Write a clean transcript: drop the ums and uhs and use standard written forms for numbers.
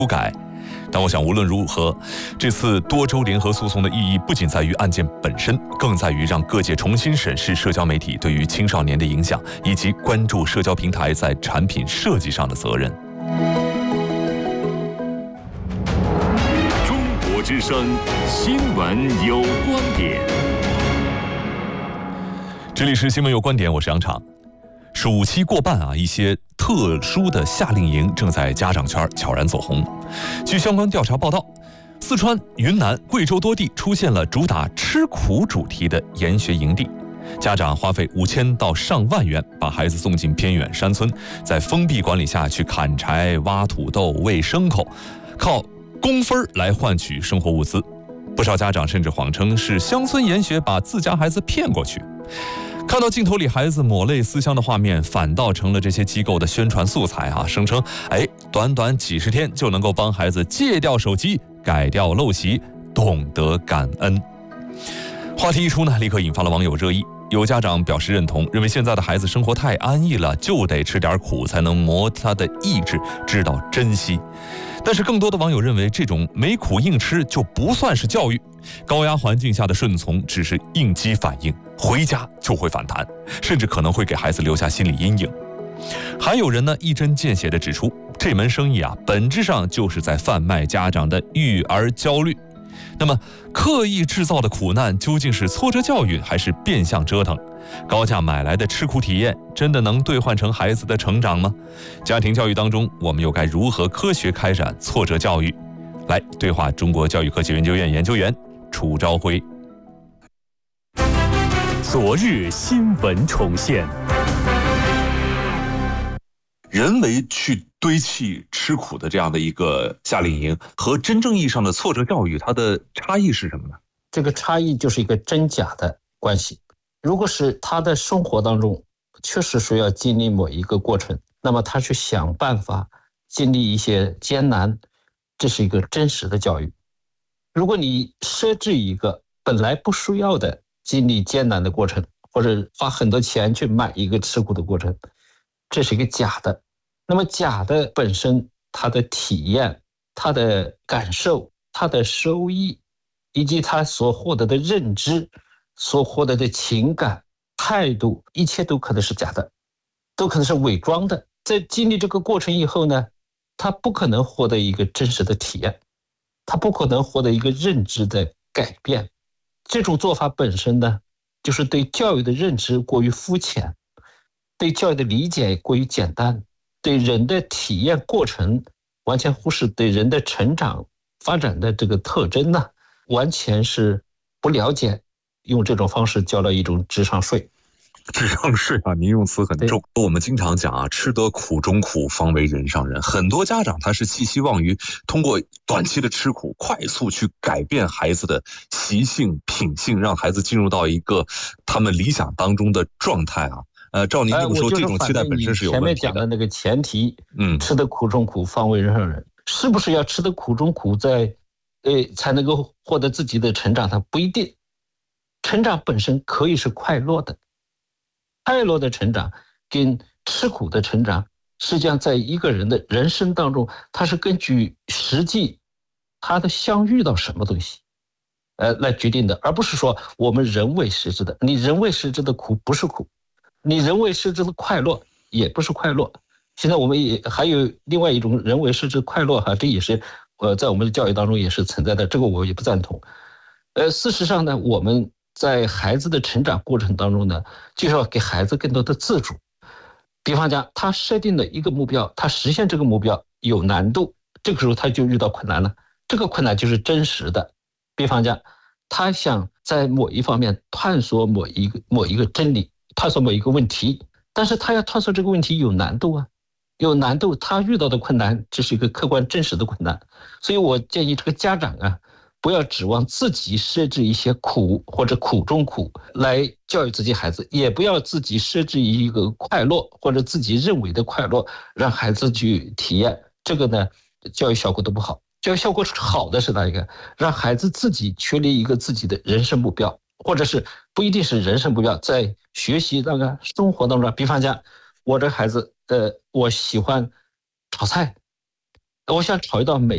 改。但我想，无论如何，这次多州联合诉讼的意义不仅在于案件本身，更在于让各界重新审视社交媒体对于青少年的影响，以及关注社交平台在产品设计上的责任。 中国之声新闻有观点， 这里是新闻有观点，我是杨畅。暑期过半啊，一些特殊的夏令营正在家长圈悄然走红。据相关调查报道，四川、云南、贵州多地出现了主打吃苦主题的研学营地，家长花费5000到上万元把孩子送进偏远山村，在封闭管理下去砍柴、挖土豆、喂牲口，靠工分来换取生活物资。不少家长甚至谎称是乡村研学把自家孩子骗过去。看到镜头里孩子抹泪思乡的画面，反倒成了这些机构的宣传素材啊！声称，短短几十天就能够帮孩子戒掉手机、改掉陋习、懂得感恩。话题一出呢，立刻引发了网友热议。有家长表示认同，认为现在的孩子生活太安逸了，就得吃点苦才能磨他的意志，知道珍惜。但是更多的网友认为，这种没苦硬吃就不算是教育，高压环境下的顺从只是应激反应，回家就会反弹，甚至可能会给孩子留下心理阴影。还有人呢，一针见血地指出，这门生意啊，本质上就是在贩卖家长的育儿焦虑。那么，刻意制造的苦难究竟是挫折教育，还是变相折腾？高价买来的吃苦体验，真的能兑换成孩子的成长吗？家庭教育当中，我们又该如何科学开展挫折教育？来对话中国教育科学研究院研究员楚朝晖。 昨日新闻重现。 人为去堆砌吃苦的这样的一个夏令营，和真正意义上的挫折教育，它的差异是什么呢？ 这个差异就是一个真假的关系。如果是他的生活当中确实是要经历某一个过程，那么他去想办法经历一些艰难，这是一个真实的教育。如果你设置一个本来不需要的经历艰难的过程，或者花很多钱去买一个吃苦的过程，这是一个假的。那么假的本身，它的体验、它的感受、它的收益，以及它所获得的认知、所获得的情感、态度，一切都可能是假的，都可能是伪装的。在经历这个过程以后呢，他不可能获得一个真实的体验，他不可能获得一个认知的改变。这种做法本身呢，就是对教育的认知过于肤浅，对教育的理解过于简单，对人的体验过程完全忽视，对人的成长发展的这个特征呢，完全是不了解，用这种方式交了一种智商税。 智商税啊，您用词很重。我们经常讲啊，吃得苦中苦，方为人上人。很多家长他是寄希望于通过短期的吃苦，快速去改变孩子的习性、品性，让孩子进入到一个他们理想当中的状态啊。照您这么说，这种期待本身是有问题的。 前面讲的那个前提，吃得苦中苦，方为人上人，是不是要吃得苦中苦才能够获得自己的成长？它不一定。成长本身可以是快乐的，快乐的成长跟吃苦的成长，实际上在一个人的人生当中，它是根据实际他的相遇到什么东西来决定的，而不是说我们人为设置的。你人为设置的苦不是苦，你人为设置的快乐也不是快乐。现在我们也还有另外一种人为设置快乐这也是在我们的教育当中也是存在的，这个我也不赞同。事实上呢，我们在孩子的成长过程当中呢，就是要给孩子更多的自主。比方讲，他设定了一个目标，他实现这个目标有难度，这个时候他就遇到困难了，这个困难就是真实的。比方讲，他想在某一方面探索某一个真理，探索某一个问题，但是他要探索这个问题有难度有难度，他遇到的困难，这是一个客观真实的困难。所以我建议这个家长不要指望自己设置一些苦或者苦中苦来教育自己孩子，也不要自己设置一个快乐或者自己认为的快乐让孩子去体验，这个呢教育效果都不好。教育效果好的是哪一个？让孩子自己确立一个自己的人生目标，或者是不一定是人生目标，在学习生活当中，比方讲我的孩子我喜欢炒菜，我想炒一道美